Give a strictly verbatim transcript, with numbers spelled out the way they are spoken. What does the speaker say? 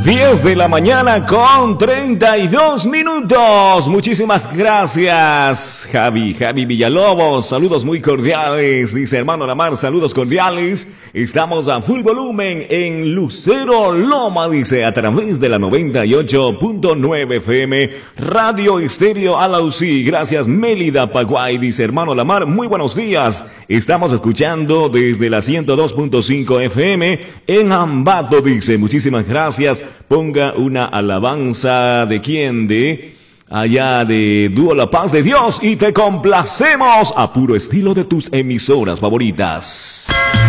diez de la mañana con treinta y dos minutos. Muchísimas gracias, Javi, Javi Villalobos. Saludos muy cordiales, dice hermano Lamar, saludos cordiales. Estamos a full volumen en Lucero Loma, dice, a través de la noventa y ocho punto nueve F M, Radio Estéreo Alausí. Gracias, Mélida Paguay, dice hermano Lamar, muy buenos días. Estamos escuchando desde la ciento dos punto cinco F M en Ambato, dice, muchísimas gracias. Ponga una alabanza de quién, de allá de Dúo La Paz de Dios, y te complacemos a puro estilo de tus emisoras favoritas.